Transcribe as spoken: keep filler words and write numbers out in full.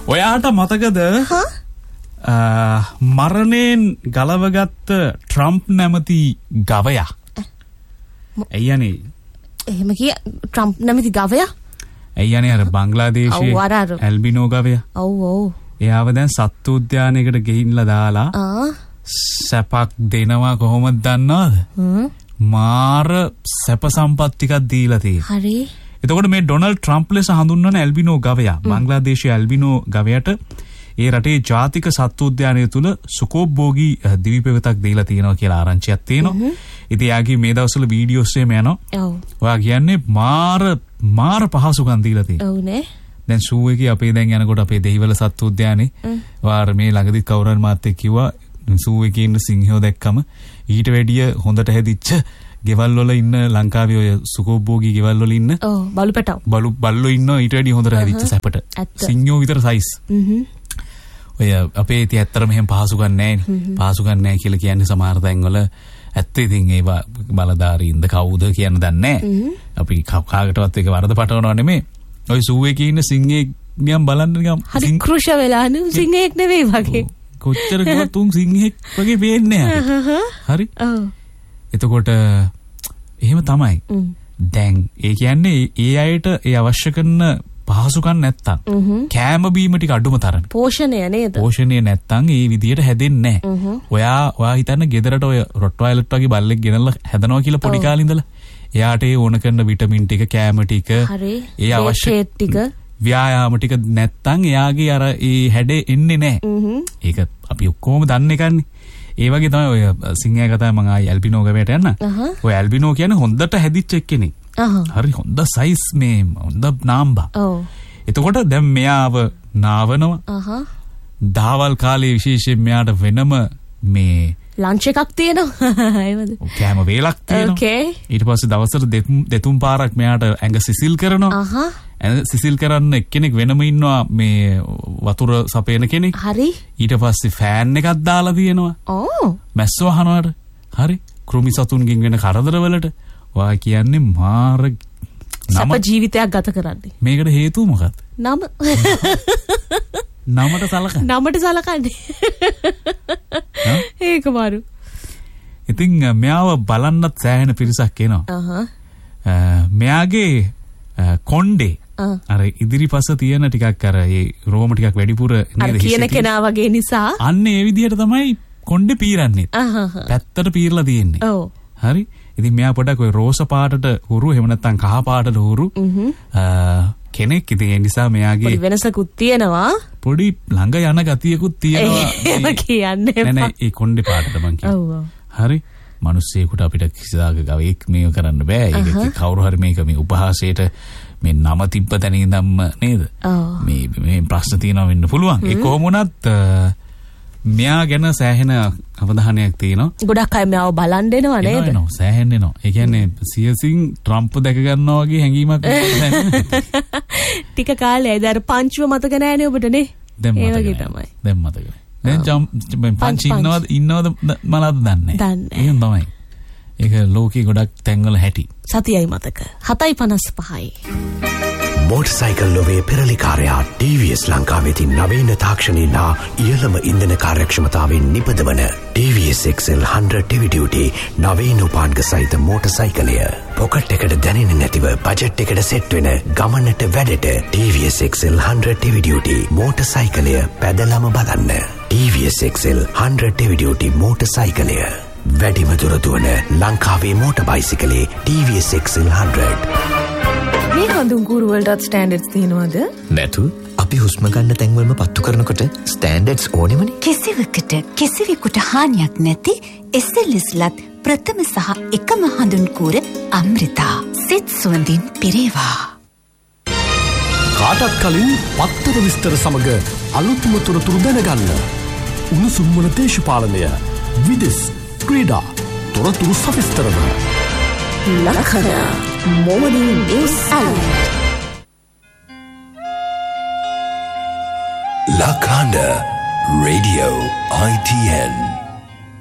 ඔයාට මතකද මරණයෙන් ගලවගත්ත ට්‍රම්ප් නැමති ගවයා? ඇයියනේ එහෙම කිය ට්‍රම්ප් නැමති ගවයා? ඇයියනේ අර බංග්ලාදේශයේ ඇල්බිනෝ ගවයා. ඔව් ඔව්. එයාව දැන් සත්තු උද්‍යානයකට ගෙහින්ලා දාලා සැපක් දෙනවා කොහොමද දන්නවද? මාර සැප සම්පත් ටිකක් දීලා තියෙනවා. හරි. එතකොට මේ ඩොනල්ඩ් ට්‍රම්ප් ලෙස හඳුන්වන ඇල්බිනෝ ගවයා බංග්ලාදේශයේ ඇල්බිනෝ ගවයාට ඒ රටේ ජාතික සත්තු උද්‍යානය තුල සුකෝපභෝගී දිවිපෙවතක් දීලා තියෙනවා කියලා ආරංචියක් තියෙනවා. ඉතින් යාගේ මේ දවස්වල වීඩියෝස් එහෙම යනවා. ඔව්. ඔයා කියන්නේ මාර මාර පහසුකම් දීලා තියෙනවා. ඔව් නේ. දැන් සූ එකේ අපේ දැන් යනකොට අපේ දෙහිවල සත්තු උද්‍යානේ වාර මේ ළඟදි කවුරුන් මාත් එක්ක කිව්වා සූ එකේ ඉන්න සිංහයෝ දැක්කම ඊට වැඩිය හොඳට හැදිච්ච ගෙවල් වල ඉන්න ලංකාවේ ඔය සුකෝපභෝගී ගෙවල් වල ඉන්න ඔව් බලු පැටව බලු බල්ලෝ ඉන්නවා ඊට වැඩිය හොඳට හැදිච්ච සැපට සිංහයෝ විතර සයිස්. ඔය අපේ ඉතින් ඇත්තටම එහෙම පහසුකම් නැහැ නේ. පහසුකම් නැහැ කියලා කියන්නේ සමහර තැන්වල ඇත්ත ඉතින් ඒවා බලධාරීන්ද කවුද කියන්න දන්නේ නැහැ. අපි කාකටවත් ඒක වරද පටවනවා නෙමෙයි. ඔය සූ එකේ ඉන්න සිංහෙක් නිකන් බලන්න නිකන් හරි කෘෂ වෙලා නේ සිංහෙක් නෙවෙයි වගේ. කොච්චර කිව්වත් උන් සිංහෙක් වගේ පේන්නේ නැහැ. හරි? ඔව්. එතකොට එහෙම තමයි. දැන් ඒ කියන්නේ ඒ අයට ඒ අවශ්‍ය කරන පහසුකම් නැත්තම් කෑම බීම ටික අඩුම තරමේ. පෝෂණය නේද? පෝෂණය නැත්තම් ඒ විදියට හැදෙන්නේ නැහැ. ඔයා ඔයා හිතන්න ගෙදරට ඔය රොට්වයිලට් වගේ බල්ලෙක් ගෙනල්ලා හැදනවා කියලා පොඩි කාලේ ඉඳලා. එයාට ඒ ඕන කරන විටමින් ටික කෑම ටික ඒ අවශ්‍ය ටික ව්‍යායාම ටික නැත්තම් එයාගේ අර ඒ හැඩේ එන්නේ නැහැ. ඒක අපි ඔක්කොම දන්නේ කන්නේ. ඒ වගේ තමයි ඔය සිංහයා කතාව මම ආයි ඇල්බිනෝ ගවයට යන්න. ඔය ඇල්බිනෝ කියන්නේ හොඳට හැදිච්ච එක්කෙනෙක්. හරි හොඳ සයිස් මේ හොඳ නාම්බා. ඔව්. එතකොට දැන් මෙයාව නාවනවා. අහහ. දහවල් කාලේ විශේෂයෙන් මෙයාට වෙනම මේ ලන්ච් එකක් තියෙනවා. ඒවද? කෑම වේලක් තියෙනවා. ඕකේ. ඊට පස්සේ දවසට දෙතුන් පාරක් මෙයාට ඇඟ සිසිල් කරනවා. අහහ. ඇඟ සිසිල් කරන්න එක්කෙනෙක් වෙනම ඉන්නවා මේ වතුර සපයන කෙනෙක්. හරි. ඊට පස්සේ ෆෑන් එකක් දාලා තියෙනවා. ඕ. මැස්සෝ අහනවාට. හරි. කෘමි සතුන්ගෙන් වෙන කරදරවලට වා කියන්නේ මාර සප ජීවිතයක් ගත කරන්නේ. මේකට හේතුව මොකක්ද? නම. නමට සලකන්නේ. නමට සලකන්නේ. ඒක මාරු. ඉතින් මෙයාව බලන්නත් සෑහෙන පිරිසක් එනවා. අහහ. මෙයාගේ කොණ්ඩේ අර ඉදිරිපස තියෙන ටිකක් අර ඒ රෝම ටිකක් වැඩිපුර නේද කියන කෙනා වගේ නිසා අන්න ඒ විදිහට තමයි කොණ්ඩේ පීරන්නේ. අහහ. පැත්තට පීරලා තියෙන්නේ. ඔව්. හරි. ඉතින් මෙයා පොඩක් ඔය රෝස පාටට හුරු එහෙම නැත්නම් කහ පාටට හුරු කෙනෙක්. ඉතින් ඒ නිසා මෙයාගේ පොඩි වෙනසකුත් තියෙනවා. පොඩි ළඟ යන ගතියකුත් තියෙනවා. එහෙම කියන්නේ නෑ නෑ ඒ කොණ්ඩේ පාටට මං කියන්නේ. ඔව්. හරි. මිනිස්සෙකුට අපිට කිසිදාක ගවයෙක් මේක කරන්න බෑ. ඒක කවුරු හරි මේක මේ උපහාසයට මේ නම තිබ්බ තැන ඉඳන්ම නේද? මේ මේ ප්‍රශ්න තියෙනවා වෙන්න පුළුවන්. ඒ කොහොම වුණත් මෙයා ගැන සෑහෙන අවධානයක් තියෙනවා. ගොඩක් අය මෙයාව බලන් දෙනවා නේද? එනවා සෑහෙන එනවා. ඒ කියන්නේ සියසින් ට්‍රම්ප් දැක ගන්නවා වගේ හැඟීමක් ටික කාලෙයි දැන් පංචුව මතක නෑනේ ඔබට නේ? දැන් මතක තමයි. දැන් මතක. දැන් ජම් පංච් ඉන්නවද ඉන්නවද මලද දන්නේ නැහැ. එහෙනම් තමයි. ඒක ලෝකේ ගොඩක් තැන්වල හැටි. සතියයි මතක. හතයි පනස් පහයි. මෝටර්සයිකල් ලොවේ පෙරලිකාරයා ටී වී එස් ලංකාවේ නවීන තාක්ෂණයෙන් හා ඉහළම ඉන්ධන කාර්යක්ෂමතාවෙන් නිපදවන ටී වී S X L හන්ඩ්‍රඩ් Heavy Duty නවීන උපාංග සහිත මෝටර්සයිකලය. පොකට් එකට දැනෙන්නේ නැතිව බජට් එකට සෙට් වෙන ගමනට වැඩට ටී වී S X L හන්ඩ්‍රඩ් Heavy Duty මෝටර්සයිකලය පැදලම බලන්න. ටී වී S X L හන්ඩ්‍රඩ් Heavy Duty මෝටර්සයිකලය. වැඩිම දුර දුවන ලංකාවේ මෝටර් බයිසිකලේ ටී වී එස් එක්ස් එල් හන්ඩ්‍රඩ්. මේ හඳුන් කූරු වලටත් ස්ටෑන්ඩඩ්ස් තියෙනවද? නැතු. අපි හුස්ම ගන්න තැන්වලම පත්තු කරනකොට ස්ටෑන්ඩඩ්ස් ඕනෙමනේ. කිසිවකට කිසිවෙකුට හානියක් නැති එස් එල් එස්-ලත් ප්‍රථම සහ එකම හඳුන් කූර අමෘතා. සිත් සුවඳින් පිරේවා. කාටත් කලින් පත්තර විස්තර සමග අලුත්ම තොරතුරු දැනගන්න. උණුසුම් වන දේශපාලනය, විදෙස්, ක්‍රීඩා, තොරතුරු සවිස්තරව. ලකන Morning News Alert. Lakanda Radio I T N